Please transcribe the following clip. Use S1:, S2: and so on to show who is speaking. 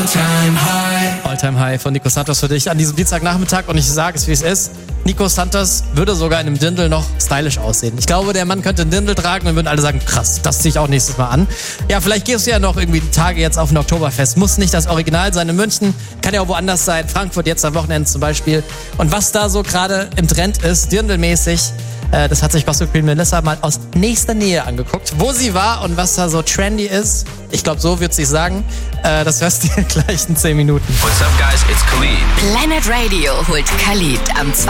S1: All-Time High von Nico Santos für dich an diesem Dienstagnachmittag. Und ich sage es, wie es ist. Nico Santos würde sogar in einem Dirndl noch stylisch aussehen. Ich glaube, der Mann könnte einen Dirndl tragen und würden alle sagen, krass, das ziehe ich auch nächstes Mal an. Ja, vielleicht gehst du ja noch irgendwie die Tage jetzt auf ein Oktoberfest. Muss nicht das Original sein in München, kann ja auch woanders sein. Frankfurt jetzt am Wochenende zum Beispiel. Und was da so gerade im Trend ist, Dirndl-mäßig, das hat sich Gossip Queen Melissa mal aus nächster Nähe angeguckt, wo sie war und was da so trendy ist. Ich glaube, so wird sie sagen. Das hörst du gleich in 10 Minuten.
S2: What's up, guys? It's Khalid.
S3: Planet Radio holt Khalid am